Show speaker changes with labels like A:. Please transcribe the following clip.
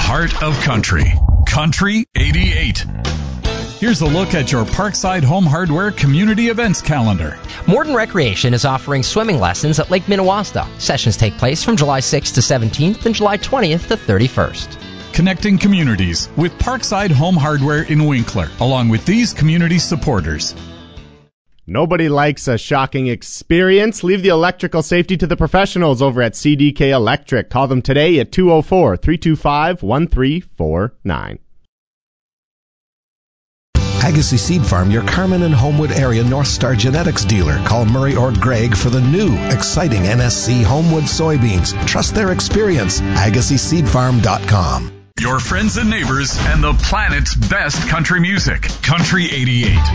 A: heart of country. Country 88. Here's a look at your Parkside Home Hardware Community Events calendar.
B: Morton Recreation is offering swimming lessons at Lake Minnewaska. Sessions take place from July 6th to 17th and July 20th to 31st.
A: Connecting communities with Parkside Home Hardware in Winkler, along with these community supporters.
C: Nobody likes a shocking experience. Leave the electrical safety to the professionals over at CDK Electric. Call them today at 204-325-1349.
D: Agassiz Seed Farm, your Carmen and Homewood area North Star Genetics dealer. Call Murray or Greg for the new, exciting NSC Homewood soybeans. Trust their experience. AgassizSeedFarm.com.
A: Your friends and neighbors and the planet's best country music. Country 88.